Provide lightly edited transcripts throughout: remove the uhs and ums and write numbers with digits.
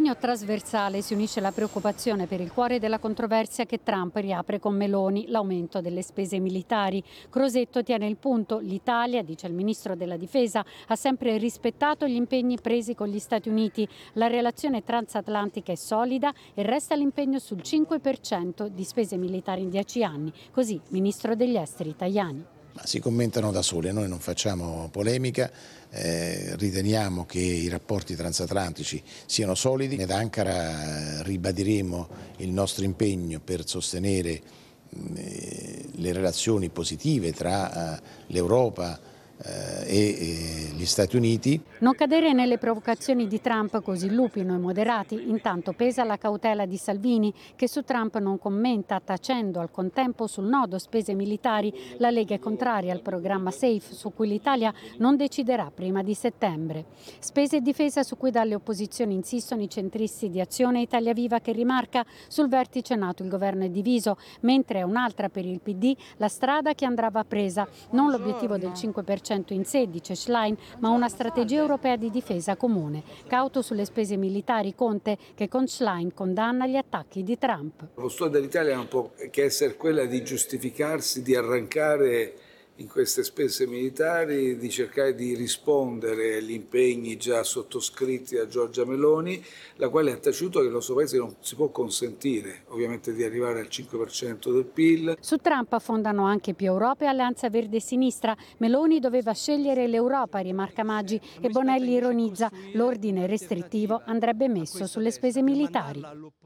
sostegno trasversale si unisce la preoccupazione per il cuore della controversia che Trump riapre con Meloni, l'aumento delle spese militari. Crosetto tiene il punto: l'Italia, dice il ministro della Difesa, ha sempre rispettato gli impegni presi con gli Stati Uniti. La relazione transatlantica è solida e resta l'impegno sul 5% di spese militari in 10 anni. Così, ministro degli Esteri Tajani. Ma si commentano da soli, noi non facciamo polemica, riteniamo che i rapporti transatlantici siano solidi. Ad Ankara ribadiremo il nostro impegno per sostenere le relazioni positive tra l'Europa e gli Stati Uniti. Non cadere nelle provocazioni di Trump, così lupino e moderati. Intanto pesa la cautela di Salvini, che su Trump non commenta, tacendo al contempo sul nodo spese militari. La Lega è contraria al programma SAFE, su cui l'Italia non deciderà prima di settembre. Spese e difesa su cui dalle opposizioni insistono i centristi di Azione e Italia Viva, che rimarca: sul vertice NATO il governo è diviso, mentre è un'altra per il PD la strada che andava presa. Non l'obiettivo del 5% in sé, dice Schlein, ma una strategia europea di difesa comune. Cauto sulle spese militari Conte, che con Schlein condanna gli attacchi di Trump. La postura dell'Italia non può che essere quella di giustificarsi, di arrancare in queste spese militari, di cercare di rispondere agli impegni già sottoscritti da Giorgia Meloni, la quale ha taciuto che il nostro Paese non si può consentire ovviamente di arrivare al 5% del PIL. Su Trump affondano anche più Europa e Alleanza Verde e Sinistra. Meloni doveva scegliere l'Europa, rimarca Maggi, e Bonelli ironizza: l'ordine restrittivo andrebbe messo sulle spese militari.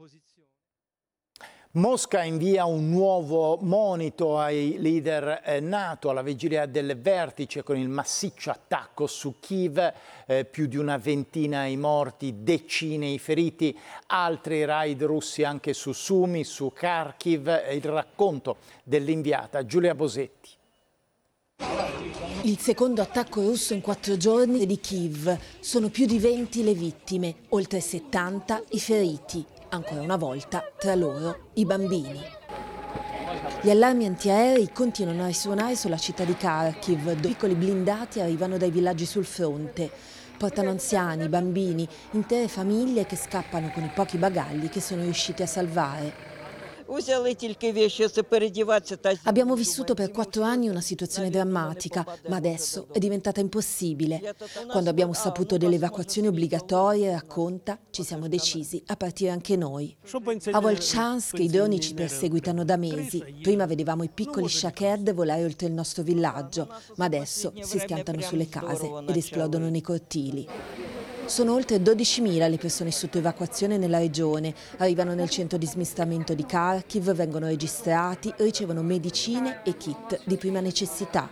Mosca invia un nuovo monito ai leader NATO alla vigilia del vertice con il massiccio attacco su Kiev, più di una ventina i morti, decine i feriti, altri raid russi anche su Sumi, su Kharkiv. Il racconto dell'inviata Giulia Bosetti. Il secondo attacco russo in 4 giorni di Kiev. Sono più di 20 le vittime, oltre 70 i feriti. Ancora una volta, tra loro, i bambini. Gli allarmi antiaerei continuano a risuonare sulla città di Kharkiv, dove piccoli blindati arrivano dai villaggi sul fronte. Portano anziani, bambini, intere famiglie che scappano con i pochi bagagli che sono riusciti a salvare. Abbiamo vissuto per 4 anni una situazione drammatica, ma adesso è diventata impossibile. Quando abbiamo saputo delle evacuazioni obbligatorie, racconta, ci siamo decisi a partire anche noi. A Volchansk i droni ci perseguitano da mesi. Prima vedevamo i piccoli Shahed volare oltre il nostro villaggio, ma adesso si schiantano sulle case ed esplodono nei cortili. Sono oltre 12.000 le persone sotto evacuazione nella regione. Arrivano nel centro di smistamento di Kharkiv, vengono registrati, ricevono medicine e kit di prima necessità.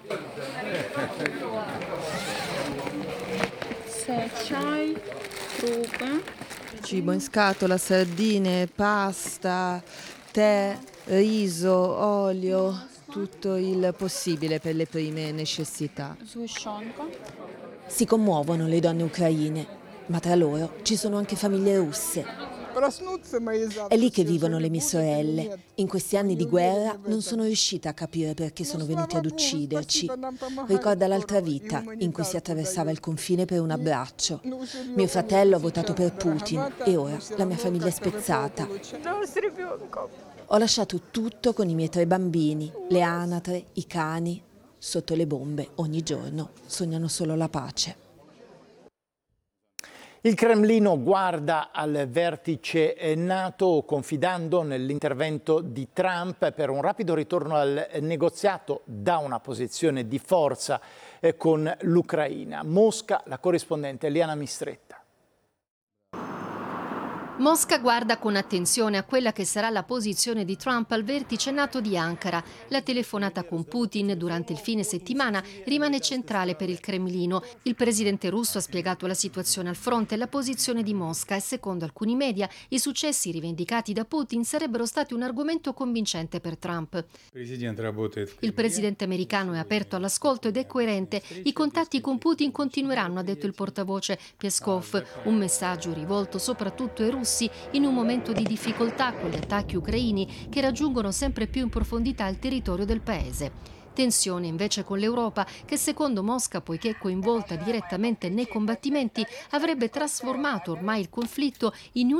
Cibo in scatola, sardine, pasta, tè, riso, olio, tutto il possibile per le prime necessità. Si commuovono le donne ucraine, ma tra loro ci sono anche famiglie russe. È lì che vivono le mie sorelle. In questi anni di guerra non sono riuscita a capire perché sono venuti ad ucciderci. Ricorda l'altra vita in cui si attraversava il confine per un abbraccio. Mio fratello ha votato per Putin e ora la mia famiglia è spezzata. Ho lasciato tutto con i miei 3 bambini, le anatre, i cani. Sotto le bombe ogni giorno sognano solo la pace. Il Cremlino guarda al vertice NATO confidando nell'intervento di Trump per un rapido ritorno al negoziato da una posizione di forza con l'Ucraina. Mosca, la corrispondente Eliana Mistretta. Mosca guarda con attenzione a quella che sarà la posizione di Trump al vertice NATO di Ankara. La telefonata con Putin durante il fine settimana rimane centrale per il Cremlino. Il presidente russo ha spiegato la situazione al fronte e la posizione di Mosca e, secondo alcuni media, i successi rivendicati da Putin sarebbero stati un argomento convincente per Trump. Il presidente americano è aperto all'ascolto ed è coerente. I contatti con Putin continueranno, ha detto il portavoce Peskov, un messaggio rivolto soprattutto ai russi in un momento di difficoltà con gli attacchi ucraini che raggiungono sempre più in profondità il territorio del paese. Tensione invece con l'Europa che, secondo Mosca, poiché coinvolta direttamente nei combattimenti, avrebbe trasformato ormai il conflitto in